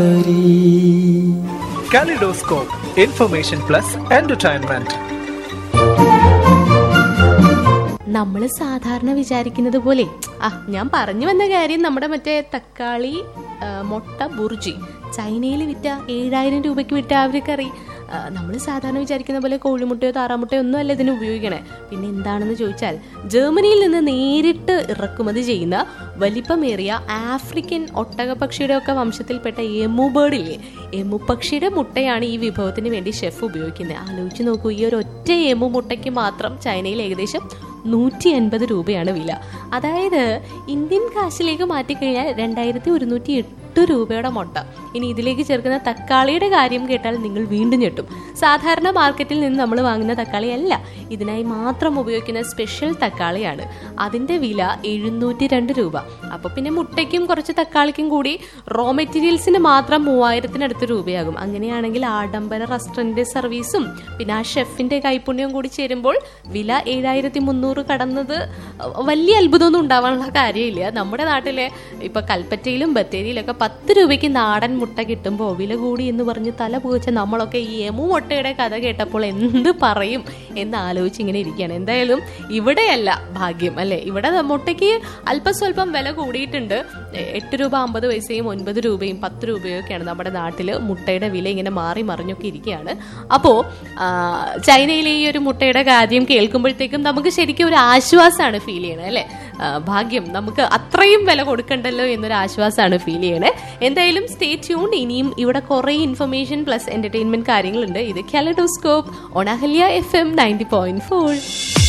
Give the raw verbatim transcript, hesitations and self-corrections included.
Kaleidoscope, information plus entertainment. നമ്മൾ സാധാരണ വിചാരിക്കുന്നത് പോലെ ആ ഞാൻ പറഞ്ഞു വന്ന കാര്യം നമ്മുടെ മറ്റേ തക്കാളി മുട്ട ബുർജി ചൈനയിൽ വിറ്റ ഏഴായിരം രൂപയ്ക്ക് വിറ്റ അവർക്കറി നമ്മൾ സാധാരണ വിചാരിക്കുന്ന പോലെ കോഴിമുട്ടയോ താറാമുട്ടയോ ഒന്നും അല്ല ഇതിന് ഉപയോഗിക്കണേ. പിന്നെ എന്താണെന്ന് ചോദിച്ചാൽ ജർമ്മനിയിൽ നിന്ന് നേരിട്ട് ഇറക്കുമതി ചെയ്യുന്ന വലിപ്പമേറിയ ആഫ്രിക്കൻ ഒട്ടകപക്ഷിയുടെ ഒക്കെ വംശത്തിൽപ്പെട്ട എമു ബേർഡില്ലേ, എമു പക്ഷിയുടെ മുട്ടയാണ് ഈ വിഭവത്തിന് വേണ്ടി ഷെഫ് ഉപയോഗിക്കുന്നത്. ആലോചിച്ച് നോക്കൂ, ഈ ഒരു ഒറ്റ എമു മുട്ടയ്ക്ക് മാത്രം ചൈനയിൽ ഏകദേശം നൂറ്റി അൻപത് രൂപയാണ് വില. അതായത് ഇന്ത്യൻ കാശിലേക്ക് മാറ്റിക്കഴിഞ്ഞാൽ രണ്ടായിരത്തി ഒരുന്നൂറ്റി എട്ട് രൂപയുടെ മുട്ട. ഇനി ഇതിലേക്ക് ചേർക്കുന്ന തക്കാളിയുടെ കാര്യം കേട്ടാൽ നിങ്ങൾ വീണ്ടും ഞെട്ടും. സാധാരണ മാർക്കറ്റിൽ നിന്ന് നമ്മൾ വാങ്ങുന്ന തക്കാളി അല്ല, ഇതിനായി മാത്രം ഉപയോഗിക്കുന്ന സ്പെഷ്യൽ തക്കാളിയാണ്. അതിന്റെ വില എഴുന്നൂറ്റി രണ്ട് രൂപ. അപ്പൊ പിന്നെ മുട്ടയ്ക്കും കുറച്ച് തക്കാളിക്കും കൂടി റോ മെറ്റീരിയൽസിന് മാത്രം മൂവായിരത്തിനടുത്ത് രൂപയാകും. അങ്ങനെയാണെങ്കിൽ ആഡംബര റെസ്റ്റോറന്റ് സർവീസും പിന്നെ ആ ഷെഫിന്റെ കൈപുണ്യവും കൂടി ചേരുമ്പോൾ വില ഏഴായിരത്തി മുന്നൂറ് കടന്നത് വലിയ അത്ഭുതമൊന്നും ഉണ്ടാവാനുള്ള കാര്യമില്ല. നമ്മുടെ നാട്ടിലെ ഇപ്പൊ കൽപ്പറ്റയിലും ബത്തേരിയിലൊക്കെ പത്ത് രൂപയ്ക്ക് നാടൻ മുട്ട കിട്ടുമ്പോൾ വില കൂടി എന്ന് പറഞ്ഞ് തല പുകച്ച നമ്മളൊക്കെ ഈ എമു മുട്ടയുടെ കഥ കേട്ടപ്പോൾ എന്ത് പറയും എന്ന് ആലോചിച്ച് ഇങ്ങനെ ഇരിക്കുകയാണ്. എന്തായാലും ഇവിടെയല്ല ഭാഗ്യം അല്ലെ, ഇവിടെ മുട്ടയ്ക്ക് അല്പസ്വല്പം വില കൂടിയിട്ടുണ്ട്. എട്ട് രൂപ അമ്പത് പൈസയും ഒൻപത് രൂപയും പത്ത് രൂപയും ഒക്കെയാണ് നമ്മുടെ നാട്ടില് മുട്ടയുടെ വില ഇങ്ങനെ മാറി മറിഞ്ഞൊക്കെ ഇരിക്കുകയാണ്. അപ്പോ ചൈനയിലെ ഈ ഒരു മുട്ടയുടെ കാര്യം കേൾക്കുമ്പോഴത്തേക്കും നമുക്ക് ശരിക്കും ഒരു ആശ്വാസമാണ് ഫീൽ ചെയ്യണത് അല്ലെ. ഭാഗ്യം, നമുക്ക് അത്രയും വില കൊടുക്കണ്ടല്ലോ എന്നൊരു ആശ്വാസമാണ് ഫീൽ ചെയ്യണേ. എന്തായാലും സ്റ്റേ ട്യൂൺഡ്. ഇനിയും ഇവിടെ കുറെ ഇൻഫർമേഷൻ പ്ലസ് എന്റർടൈൻമെന്റ് കാര്യങ്ങളുണ്ട്. ഇത് kaleidoscope on Ahalya F M ninety point four.